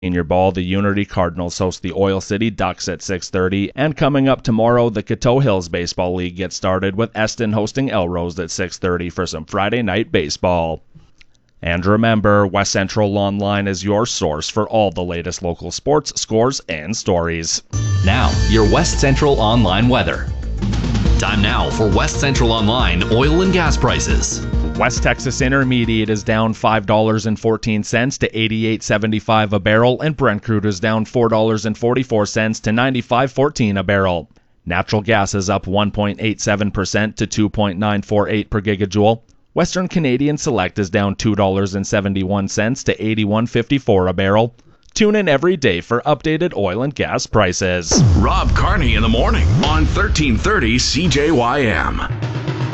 Senior Ball, the Unity Cardinals host the Oil City Ducks at 6:30, and coming up tomorrow, the Coteau Hills Baseball League gets started with Eston hosting Elrose at 6:30 for some Friday night baseball. And remember, West Central Online is your source for all the latest local sports, scores, and stories. Now, your West Central Online weather. Time now for West Central Online oil and gas prices. West Texas Intermediate is down $5.14 to $88.75 a barrel, and Brent crude is down $4.44 to $95.14 a barrel. Natural gas is up 1.87% to $2.948 per gigajoule. Western Canadian Select is down $2.71 to $81.54 a barrel. Tune in every day for updated oil and gas prices. Rob Carney in the morning on 1330 CJYM.